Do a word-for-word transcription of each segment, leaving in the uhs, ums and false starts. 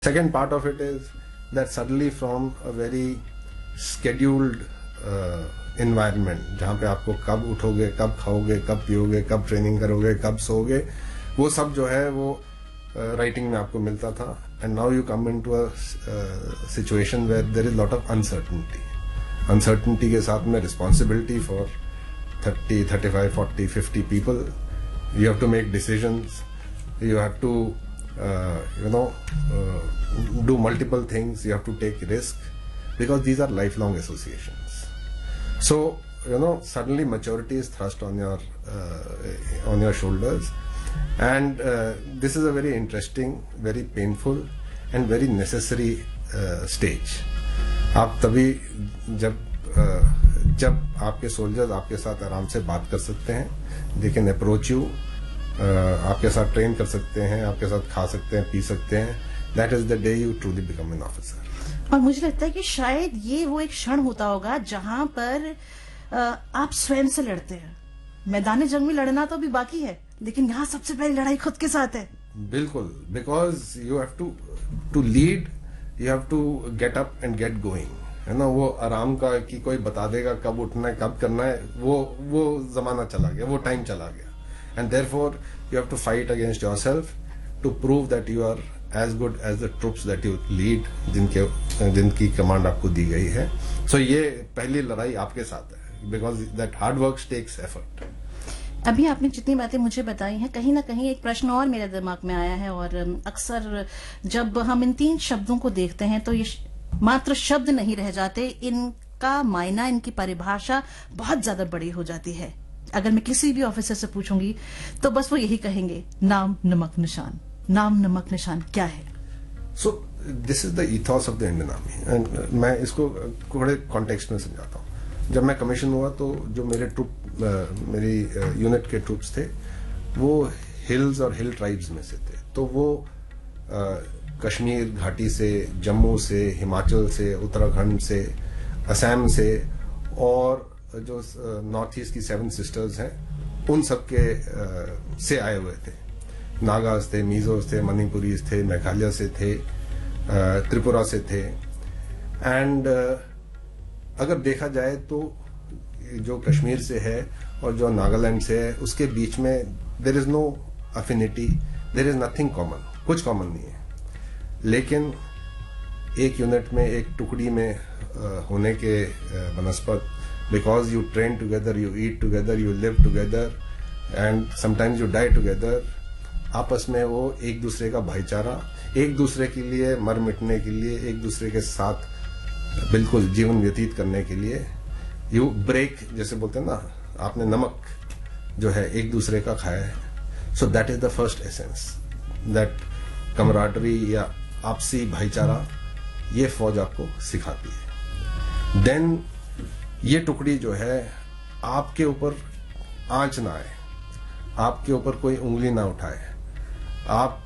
Second part of it is that suddenly from a very scheduled uh, environment जहाँ पे आपको कब उठोगे, कब खाओगे, कब पियोगे, कब ट्रेनिंग करोगे, कब सोओगे, वो सब जो है वो राइटिंग uh, में आपको मिलता था. And now you come into a situation where there is lot of uncertainty. Uncertainty के साथ में responsibility for thirty, thirty five, forty, fifty people. You have to make decisions. You have to Uh, you know, uh, do multiple things. You have to take risk because these are lifelong associations. So you know, suddenly maturity is thrust on your uh, on your shoulders, and uh, this is a very interesting, very painful, and very necessary uh, stage. आप तभी जब uh, जब आपके soldiers आपके साथ आराम से बात कर सकते हैं, they can approach you. Uh, आपके साथ ट्रेन कर सकते हैं, आपके साथ खा सकते हैं, पी सकते हैं. That is the day you truly become an officer. और मुझे लगता है कि शायद ये वो एक क्षण होता होगा जहां पर uh, आप स्वयं से लड़ते हैं. मैदान जंग में लड़ना तो अभी बाकी है, लेकिन यहाँ सबसे पहली लड़ाई खुद के साथ है. बिल्कुल, because you have to to lead, you have to get up and get going. है ना, वो आराम का कि कोई बता देगा कब उठना है, कब करना है, वो वो जमाना चला गया, वो टाइम चला गया. And therefore, you have to fight against yourself to prove that you are as good as the troops that you lead, जिनके जिनकी कमांड आपको दी गई है. So ये पहली लड़ाई आपके साथ है, because that hard work takes effort. अभी आपने जितनी बातें मुझे बताई हैं, कहीं ना कहीं एक प्रश्न और मेरे दिमाग में आया है. और अक्सर जब हम इन तीन शब्दों को देखते हैं तो ये मात्र शब्द नहीं रह जाते, इनका मायना, इनकी परिभाषा बहुत ज्यादा बड़ी हो जाती है. अगर मैं किसी भी ऑफिसर से पूछूंगी तो बस वो यही कहेंगे, नाम नमक निशान. नाम नमक निशान क्या है? So this is the ईथॉस of the Indian army. And मैं इसको थोड़े कॉन्टेक्स्ट में समझाता हूँ. जब मैं कमीशन हुआ तो जो मेरे ट्रूप मेरी यूनिट के ट्रूप्स थे वो हिल्स और हिल ट्राइब्स में से थे. तो वो कश्मीर घाटी से, जम्मू से, हिमाचल से, उत्तराखंड से, असम से और जो नॉर्थ ईस्ट की सेवन सिस्टर्स हैं उन सब के से आए हुए थे. नागाज थे, मिजोज थे, मणिपुरीज थे, मेघालय से थे, त्रिपुरा से थे. एंड अगर देखा जाए तो जो कश्मीर से है और जो नागालैंड से है उसके बीच में there is no affinity, there is nothing common. कुछ कॉमन नहीं है. लेकिन एक यूनिट में, एक टुकड़ी में होने के बनस्पत, because you train together, you eat together, you live together, and sometimes you die together. आपस में वो एक दूसरे का भाईचारा, एक दूसरे के लिए मर मिटने के लिए, एक दूसरे के साथ बिल्कुल जीवन व्यतीत करने के लिए यू ब्रेक, जैसे बोलते हैं ना, आपने नमक जो है एक दूसरे का खाया है. So that is the first essence. That camaraderie या आपसी भाईचारा ये फौज आपको सिखाती है. देन ये टुकड़ी जो है आपके ऊपर आंच ना आए, आपके ऊपर कोई उंगली ना उठाए. आप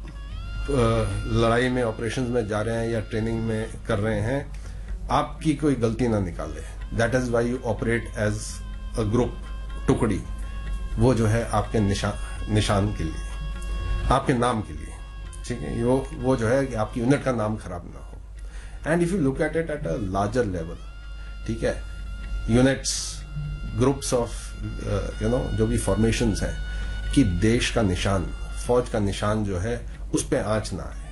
लड़ाई में, ऑपरेशंस में जा रहे हैं या ट्रेनिंग में कर रहे हैं, आपकी कोई गलती ना निकाले. That is why you operate as a group. टुकड़ी वो जो है आपके निशान निशान के लिए, आपके नाम के लिए. ठीक है, वो वो जो है कि आपकी यूनिट का नाम खराब ना हो. And if you look at it at a larger level, ठीक है, units, groups of you know जो भी फॉर्मेशंस हैं, कि देश का निशान, फौज का निशान जो है उस पे आंच ना आए.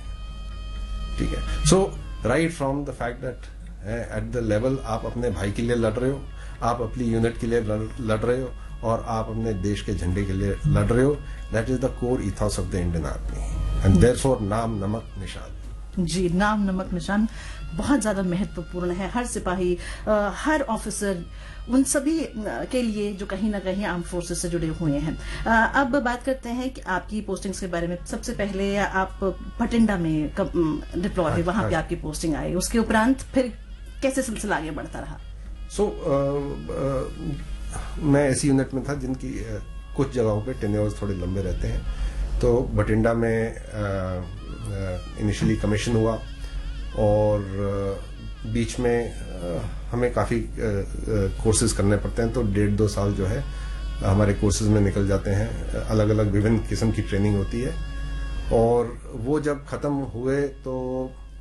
ठीक है. सो right from the fact that at the level आप अपने भाई के लिए लड़ रहे हो, आप अपनी यूनिट के लिए लड़ रहे हो और आप अपने देश के झंडे के लिए लड़ रहे हो. That is the core ईथॉस of the Indian army. And therefore नाम नमक निशान. जी, नाम नमक निशान बहुत ज्यादा महत्वपूर्ण है. हर सिपाही, आ, हर ऑफिसर, उन सभी के लिए जो कहीं ना कहीं आर्म फोर्सेस से जुड़े हुए हैं. आ, अब बात करते हैं कि आपकी पोस्टिंग्स के बारे में. सबसे पहले आप भटिंडा में डिप्लॉय हुए, वहां पे आपकी पोस्टिंग आई. उसके उपरांत फिर कैसे सिलसिला आगे बढ़ता रहा? सो so, uh, uh, मैं ऐसी यूनिट में था जिनकी uh, कुछ जगहों पे टेन्योर्स थोड़े लंबे रहते हैं. तो भटिंडा में इनिशियली uh, uh, कमीशन हुआ और uh, बीच में uh, हमें काफ़ी कोर्सेज uh, uh, करने पड़ते हैं. तो डेढ़ दो साल जो है हमारे कोर्सेज में निकल जाते हैं. अलग अलग विभिन्न किस्म की ट्रेनिंग होती है. और वो जब ख़त्म हुए तो